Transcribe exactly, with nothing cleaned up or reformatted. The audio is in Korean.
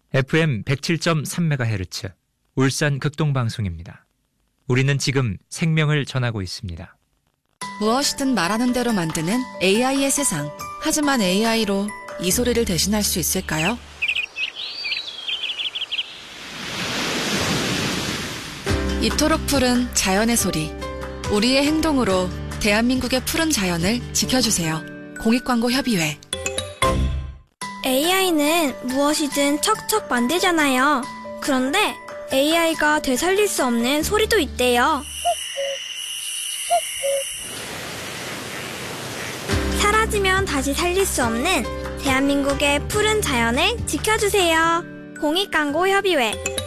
에프엠 백칠 점 삼 메가헤르츠 울산 극동방송입니다. 우리는 지금 생명을 전하고 있습니다. 무엇이든 말하는 대로 만드는 에이아이의 세상. 하지만 에이아이로 이 소리를 대신할 수 있을까요? 이토록 푸른 자연의 소리. 우리의 행동으로 대한민국의 푸른 자연을 지켜주세요. 공익광고협의회. 에이아이는 무엇이든 척척 만들잖아요. 그런데 에이아이가 되살릴 수 없는 소리도 있대요. 사라지면 다시 살릴 수 없는 대한민국의 푸른 자연을 지켜주세요. 공익광고협의회.